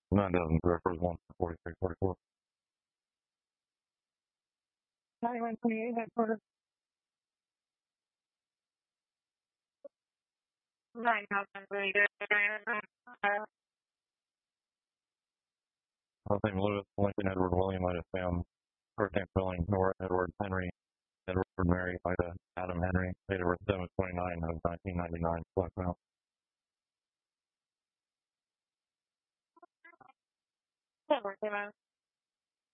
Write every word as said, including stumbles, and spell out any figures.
nine dozen, directors one, forty-three, forty-four. ninety-one twenty-eight, headquarters. nine thousand, really good. Saint Louis, Lincoln, Edward, William, Ida, Sam, Hurricane Filling, Nora, Edward, Henry, Edward, Mary, Ida, Adam, Henry, date of birth seven twenty-nine of nineteen ninety-nine, black male. Edward,